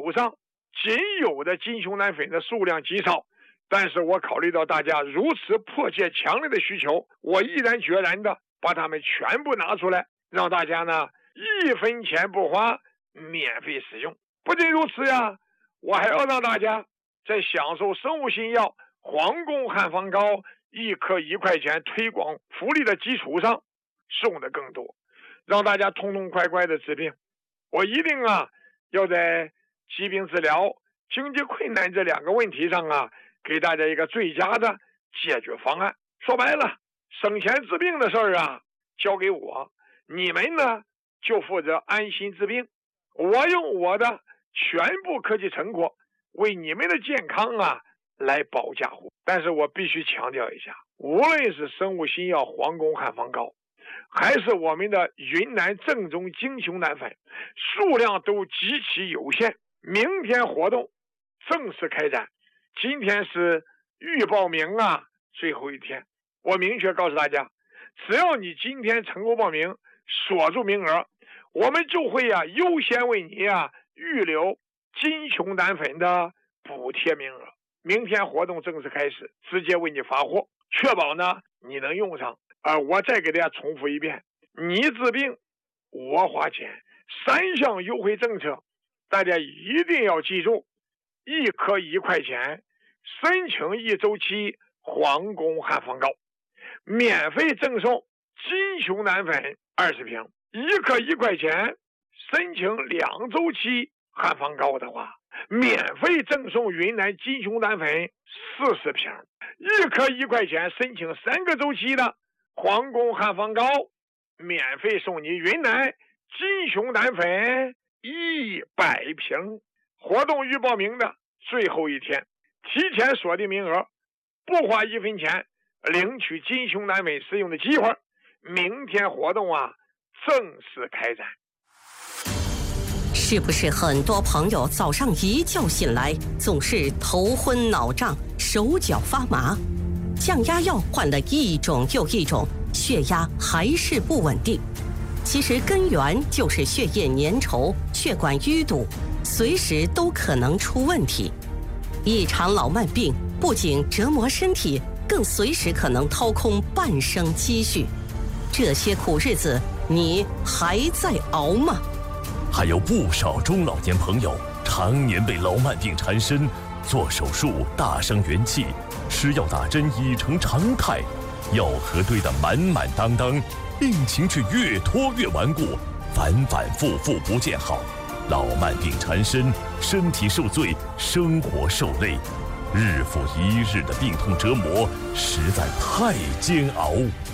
手上仅有的金熊胆粉的数量极少，但是我考虑到大家如此迫切强烈的需求，我毅然决然的把它们全部拿出来，让大家呢1分钱不花，免费使用。不仅如此呀，我还要让大家在享受生物新药皇宫汉方膏1颗1块钱推广福利的基础上送的更多，让大家痛痛快快的治病。我一定要在疾病治疗、经济困难这2个问题上给大家一个最佳的解决方案。说白了，省钱治病的事儿交给我，你们呢就负责安心治病。我用我的全部科技成果为你们的健康来保驾护。但是我必须强调一下，无论是生物新药皇宫汉方膏，还是我们的云南正宗金熊胆粉，数量都极其有限。明天活动正式开展，今天是预报名最后一天。我明确告诉大家，只要你今天成功报名，锁住名额，我们就会优先为你预留金熊胆粉的补贴名额。明天活动正式开始，直接为你发货，确保呢你能用上。我再给大家重复一遍，你治病我花钱，3项优惠政策，大家一定要记住：1颗1块钱，申请1周期皇宫汉方膏，免费赠送金熊胆粉20瓶；1颗1块钱，申请2周期汉方膏的话，免费赠送云南金熊胆粉40瓶；1颗1块钱，申请3个周期的皇宫汉方膏，免费送你云南金熊胆粉100瓶。活动预报名的最后一天，提前锁定名额，不花1分钱领取金熊胆粉使用的机会。明天活动正式开展。 是不是很多朋友早上一觉醒来总是头昏脑胀、手脚发麻？降压药换了一种又一种，血压还是不稳定。其实根源就是血液粘稠、血管淤堵，随时都可能出问题。一场老慢病不仅折磨身体，更随时可能掏空半生积蓄。这些苦日子，你还在熬吗？ 还有不少中老年朋友常年被老慢病缠身，做手术大伤元气，吃药打针已成常态，药盒堆得满满当当，病情却越拖越顽固，反反复复不见好。老慢病缠身，身体受罪，生活受累，日复一日的病痛折磨实在太煎熬。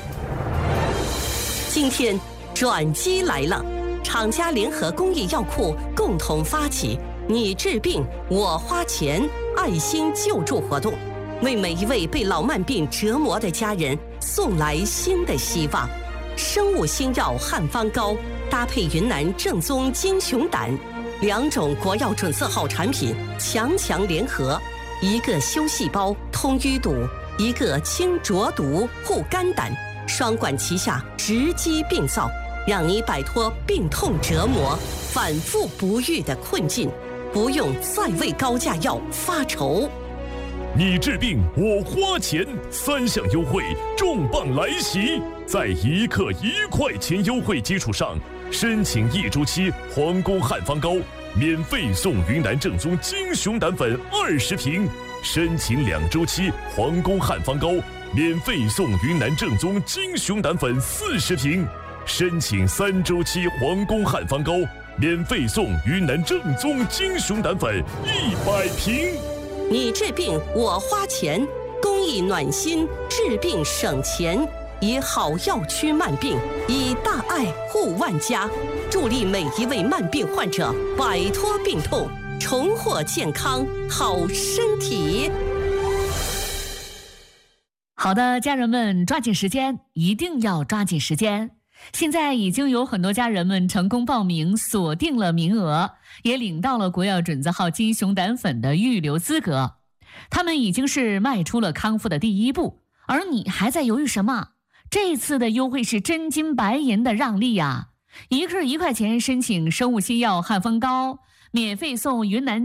今天转机来了，厂家联合公益药库共同发起你治病我花钱爱心救助活动，为每一位被老慢病折磨的家人送来新的希望。生物新药汉方膏搭配云南正宗金熊胆，2种国药准字号产品强联合，一个修细胞通淤堵，一个清浊毒护肝胆，双管齐下，直击病灶，让你摆脱病痛折磨、反复不愈的困境，不用再为高价药发愁。 你治病我花钱，3项优惠重磅来袭！在1克1块钱优惠基础上，申请1周期皇宫汉方膏，免费送云南正宗金熊胆粉20瓶；申请2周期皇宫汉方膏，免费送云南正宗金熊胆粉40瓶；申请3周期皇宫汉方膏，免费送云南正宗金熊胆粉100瓶。 你治病我花钱，公益暖心，治病省钱，以好药驱慢病，以大爱护万家，助力每一位慢病患者摆脱病痛，重获健康好身体。 好的，家人们，抓紧时间，一定要抓紧时间。现在已经有很多家人们成功报名，锁定了名额，也领到了国药准字号金熊胆粉的预留资格。他们已经是迈出了康复的第一步，而你还在犹豫什么？这次的优惠是真金白银的让利呀！1克1块钱申请生物新药汉方膏，免费送云南